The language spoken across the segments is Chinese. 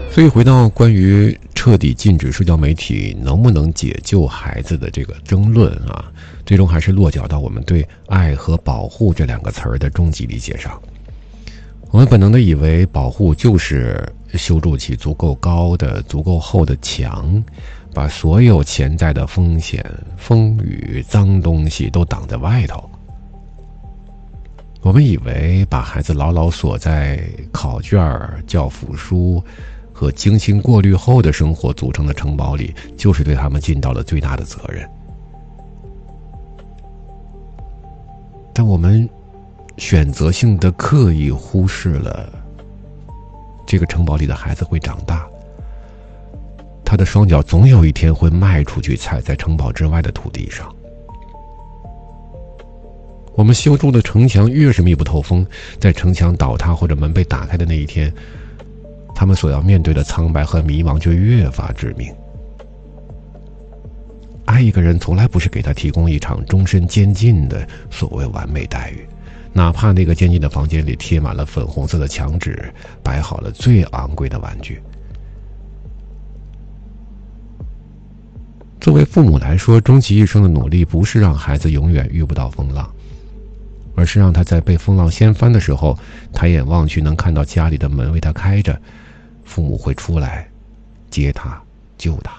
所以回到关于彻底禁止社交媒体能不能解救孩子的这个争论啊，最终还是落脚到我们对爱和保护这两个词儿的终极理解上。我们本能的以为保护就是修筑起足够高的足够厚的墙，把所有潜在的风险、风雨、脏东西都挡在外头。我们以为把孩子牢牢锁在考卷、教辅书和精心过滤后的生活组成的城堡里，就是对他们尽到了最大的责任。但我们选择性的刻意忽视了这个城堡里的孩子会长大，他的双脚总有一天会迈出去，踩在城堡之外的土地上。我们修筑的城墙越是密不透风，在城墙倒塌或者门被打开的那一天，他们所要面对的苍白和迷茫就越发致命。爱一个人从来不是给他提供一场终身监禁的所谓完美待遇，哪怕那个监禁的房间里贴满了粉红色的墙纸，摆好了最昂贵的玩具。作为父母来说，终其一生的努力不是让孩子永远遇不到风浪，而是让他在被风浪掀翻的时候，抬眼望去能看到家里的门为他开着，父母会出来接他救他。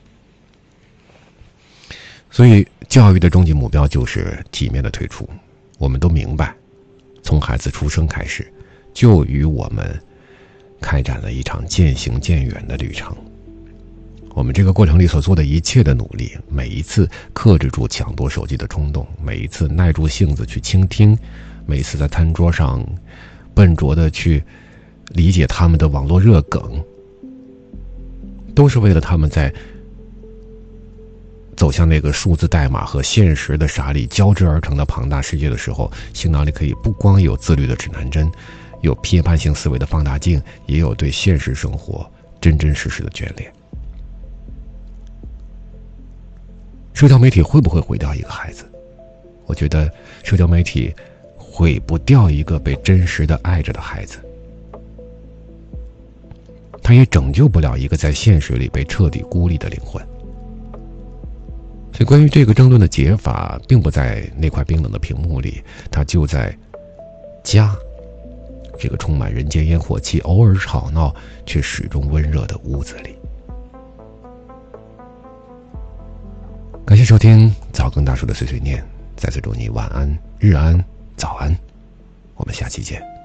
所以教育的终极目标就是体面的退出。我们都明白，从孩子出生开始，就与我们开展了一场渐行渐远的旅程。我们这个过程里所做的一切的努力，每一次克制住抢夺手机的冲动，每一次耐住性子去倾听，每一次在餐桌上笨拙地去理解他们的网络热梗，都是为了他们在走向那个数字代码和现实的傻里交织而成的庞大世界的时候，行囊里可以不光有自律的指南针，有批判性思维的放大镜，也有对现实生活真真实实的眷恋。社交媒体会不会毁掉一个孩子？我觉得社交媒体毁不掉一个被真实的爱着的孩子，它也拯救不了一个在现实里被彻底孤立的灵魂。所以关于这个争论的解法并不在那块冰冷的屏幕里，它就在家这个充满人间烟火气、偶尔吵闹却始终温热的屋子里。感谢收听早更大叔的碎碎念，再次祝你晚安、日安、早安，我们下期见。